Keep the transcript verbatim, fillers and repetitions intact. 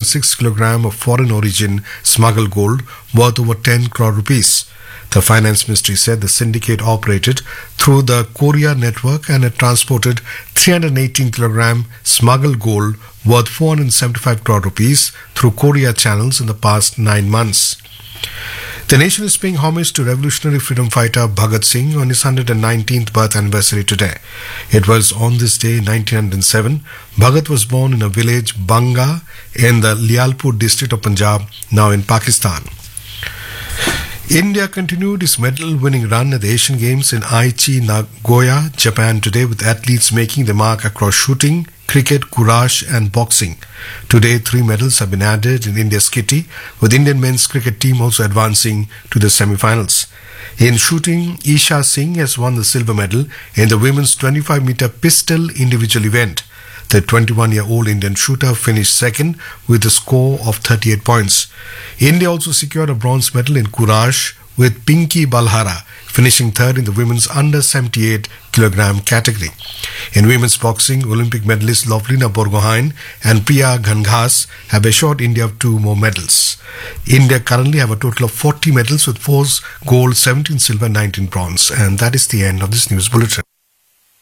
six kilograms of foreign origin smuggled gold worth over ten crore rupees. The Finance Ministry said the syndicate operated through the Korea network and had transported three hundred eighteen kilograms smuggled gold worth four hundred seventy-five crore rupees through Korea channels in the past nine months. The nation is paying homage to revolutionary freedom fighter Bhagat Singh on his one hundred nineteenth birth anniversary today. It was on this day in nineteen oh seven. Bhagat was born in a village Banga in the Lialpur district of Punjab, now in Pakistan. India continued its medal-winning run at the Asian Games in Aichi, Nagoya, Japan today, with athletes making the mark across shooting, cricket, courage and boxing. Today, three medals have been added in India's kitty, with Indian men's cricket team also advancing to the semi-finals. In shooting, Isha Singh has won the silver medal in the women's twenty-five meter pistol individual event. The twenty-one-year-old Indian shooter finished second with a score of thirty-eight points. India also secured a bronze medal in courage, with Pinky Balhara finishing third in the women's under seventy-eight kilogram category. In women's boxing, Olympic medalist Lovelina Borgohain and Priya Ghanghas have assured India of two more medals. India currently have a total of forty medals with four gold, seventeen silver, nineteen bronze. And that is the end of this news bulletin.